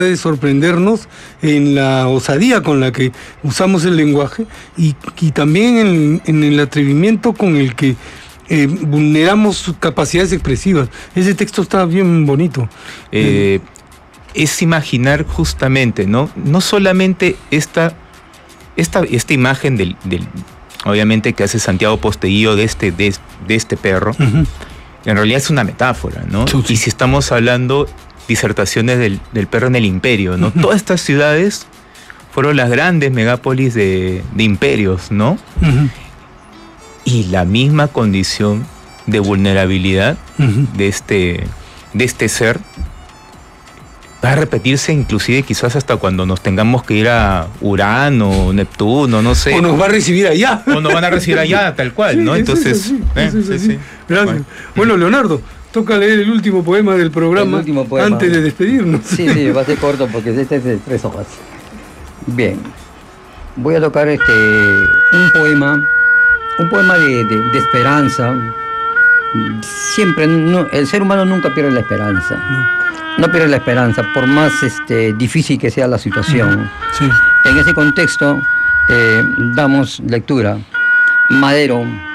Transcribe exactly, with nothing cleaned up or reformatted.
de sorprendernos en la osadía con la que usamos el lenguaje y, y también en, en el atrevimiento con el que eh, vulneramos sus capacidades expresivas. Ese texto está bien bonito. Eh, es imaginar justamente, ¿no? No solamente esta, esta, esta imagen del, del, obviamente que hace Santiago Posteguillo de este, de, de este perro, uh-huh. En realidad es una metáfora, ¿no? Sí, sí. Y si estamos hablando disertaciones del, del perro en el imperio, ¿no? Uh-huh. Todas estas ciudades fueron las grandes megápolis de, de imperios, ¿no? Uh-huh. Y la misma condición de vulnerabilidad uh-huh. de, este, de este ser va a repetirse inclusive quizás hasta cuando nos tengamos que ir a Urano, Neptuno, no sé. O nos va a recibir allá. O nos van a recibir allá, tal cual, sí, ¿no? Entonces, es así, eh, es sí, así. sí. Gracias. Bueno. bueno, Leonardo, toca leer el último poema del programa último poema. Antes de despedirnos. Sí, sí, va a ser corto porque este es de tres hojas. Bien, voy a tocar este un poema, un poema de, de, de esperanza. Siempre, no, el ser humano nunca pierde la esperanza. No. No pierde la esperanza, por más este, difícil que sea la situación. Sí. En ese contexto, eh, damos lectura. Madero,